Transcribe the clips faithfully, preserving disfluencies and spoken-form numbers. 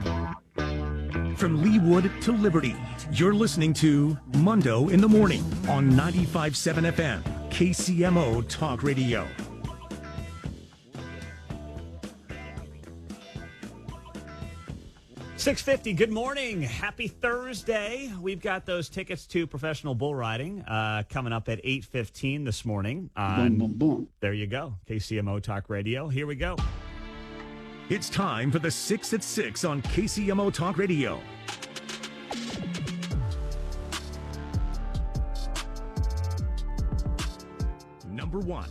From Leewood to Liberty, you're listening to Mundo in the Morning on ninety-five point seven F M, K C M O Talk Radio. six fifty, good morning. Happy Thursday. We've got those tickets to professional bull riding uh, coming up at eight fifteen this morning. On, boom, boom, boom. There you go. K C M O Talk Radio. Here we go. It's time for the six at six on K C M O Talk Radio. Number one.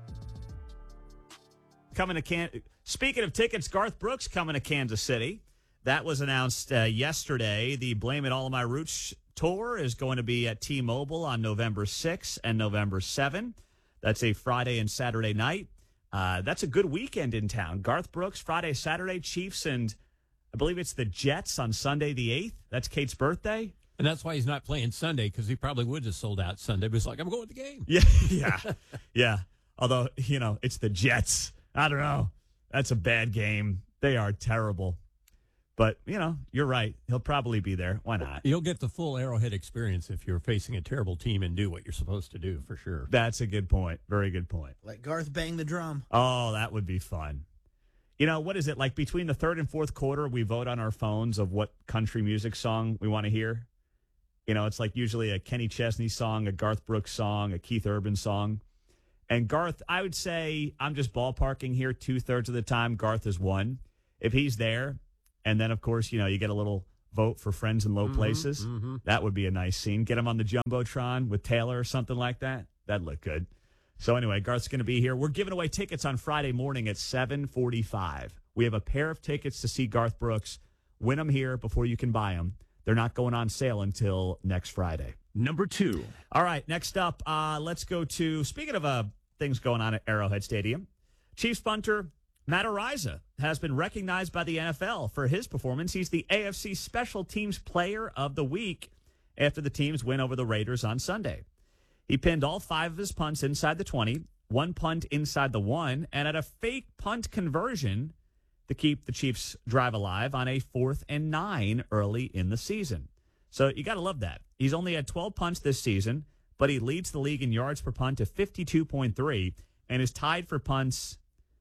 Coming to Can- Speaking of tickets, Garth Brooks coming to Kansas City. That was announced uh, yesterday. The Blame It All on My Roots tour is going to be at T-Mobile on November sixth and November seventh. That's a Friday and Saturday night. Uh, that's a good weekend in town. Garth Brooks, Friday, Saturday, Chiefs, and I believe it's the Jets on Sunday the eighth. That's Kate's birthday. And that's why he's not playing Sunday, because he probably would have sold out Sunday. But he's like, I'm going to the game. Yeah, yeah, yeah. Although, you know, it's the Jets. I don't know. That's a bad game. They are terrible. But, you know, you're right. He'll probably be there. Why not? You'll get the full Arrowhead experience if you're facing a terrible team and do what you're supposed to do, for sure. That's a good point. Very good point. Let Garth bang the drum. Oh, that would be fun. You know, what is it? Like between the third and fourth quarter, we vote on our phones of what country music song we want to hear. You know, it's like usually a Kenny Chesney song, a Garth Brooks song, a Keith Urban song. And Garth, I would say, I'm just ballparking here, two-thirds of the time, Garth is one. If he's there, and then, of course, you know, you get a little vote for Friends in Low mm-hmm, Places. Mm-hmm. That would be a nice scene. Get him on the Jumbotron with Taylor or something like that. That'd look good. So anyway, Garth's going to be here. We're giving away tickets on Friday morning at seven forty-five. We have a pair of tickets to see Garth Brooks. Win them here before you can buy them. They're not going on sale until next Friday. Number two. All right, next up, uh, let's go to, speaking of uh, things going on at Arrowhead Stadium, Chiefs punter Matt Araiza has been recognized by the N F L for his performance. He's the A F C Special Teams Player of the Week after the team's win over the Raiders on Sunday. He pinned all five of his punts inside the twenty, one punt inside the one, and had a fake punt conversion to keep the Chiefs' drive alive on a fourth and nine early in the season. So you got to love that. He's only had twelve punts this season, but he leads the league in yards per punt to fifty-two point three and is tied for punts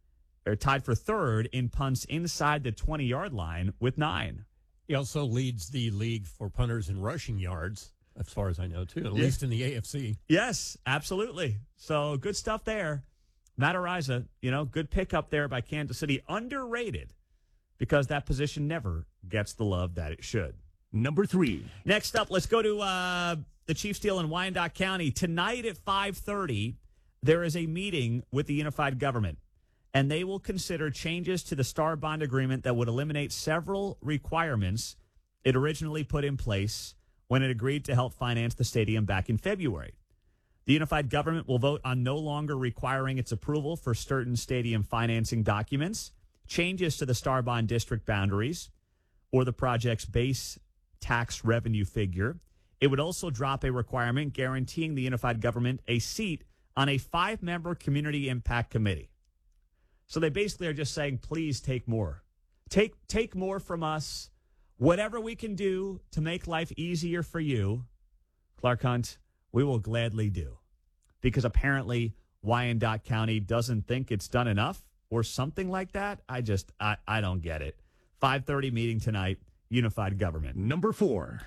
or tied for third in punts inside the twenty-yard line with nine. He also leads the league for punters in rushing yards, as far as I know, too, at yeah. least in the A F C. Yes, absolutely. So good stuff there. Matt Araiza, you know, good pickup there by Kansas City. Underrated because that position never gets the love that it should. Number three. Next up, let's go to uh, the Chiefs deal in Wyandotte County. Tonight at five thirty, there is a meeting with the unified government, and they will consider changes to the Star Bond Agreement that would eliminate several requirements it originally put in place when it agreed to help finance the stadium back in February. The unified government will vote on no longer requiring its approval for certain stadium financing documents, changes to the Star Bond district boundaries, or the project's base tax revenue figure. It would also drop a requirement guaranteeing the unified government a seat on a five-member community impact committee. So they basically are just saying, please take more. Take take more from us. Whatever we can do to make life easier for you, Clark Hunt, we will gladly do. Because apparently Wyandotte County doesn't think it's done enough or something like that. I just, I, I don't get it. five thirty meeting tonight, unified government. Number four.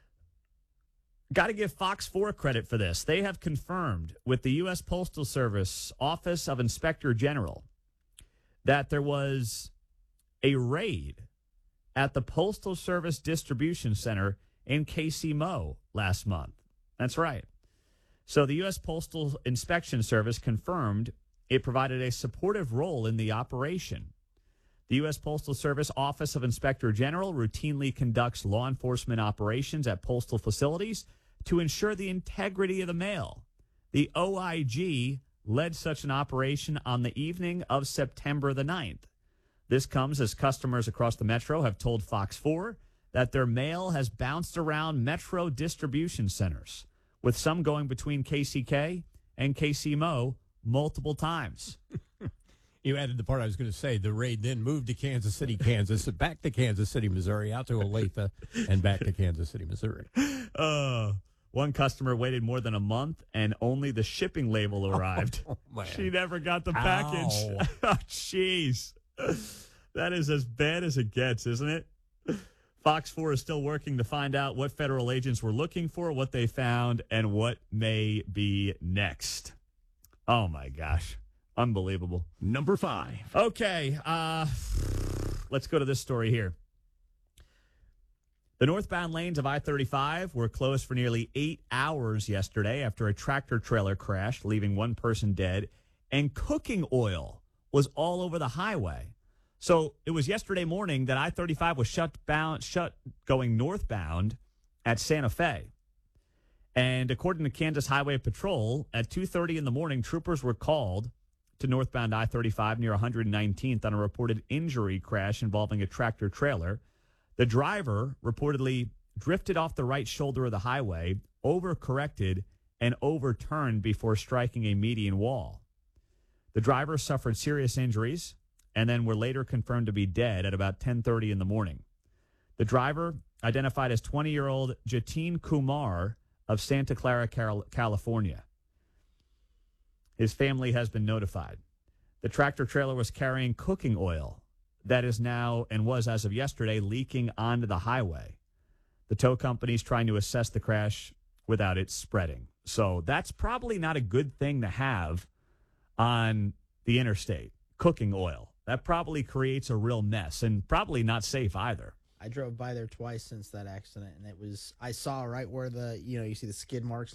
Got to give Fox four credit for this. They have confirmed with the U S Postal Service Office of Inspector General that there was a raid at the Postal Service Distribution Center in K C M O last month. That's right. So the U S Postal Inspection Service confirmed it provided a supportive role in the operation. The U S Postal Service Office of Inspector General routinely conducts law enforcement operations at postal facilities to ensure the integrity of the mail. The O I G led such an operation on the evening of September the ninth. This comes as customers across the metro have told Fox four that their mail has bounced around metro distribution centers, with some going between K C K and K C M O multiple times. You added the part I was going to say. The raid then moved to Kansas City, Kansas, and back to Kansas City, Missouri, out to Olathe, and back to Kansas City, Missouri. Uh, one customer waited more than a month, and only the shipping label arrived. Oh, man. She never got the package. Oh, jeez. That is as bad as it gets, isn't it? Fox four is still working to find out what federal agents were looking for, what they found, and what may be next. Oh, my gosh. Unbelievable. Number five. Okay, uh, let's go to this story here. The northbound lanes of I thirty-five were closed for nearly eight hours yesterday after a tractor-trailer crashed, leaving one person dead, and cooking oil was all over the highway. So it was yesterday morning that I thirty-five was shut bound, shut going northbound at Santa Fe. And according to Kansas Highway Patrol, at two thirty in the morning, troopers were called to northbound I thirty-five near one hundred nineteenth on a reported injury crash involving a tractor trailer. The driver reportedly drifted off the right shoulder of the highway, overcorrected, and overturned before striking a median wall. The driver suffered serious injuries and then were later confirmed to be dead at about ten thirty in the morning. The driver, identified as twenty-year-old Jatin Kumar of Santa Clara, California. His family has been notified. The tractor trailer was carrying cooking oil that is now, and was as of yesterday, leaking onto the highway. The tow company is trying to assess the crash without it spreading. So that's probably not a good thing to have on the interstate, cooking oil. That probably creates a real mess and probably not safe either. I drove by there twice since that accident, and it was, I saw right where the, you know, you see the skid marks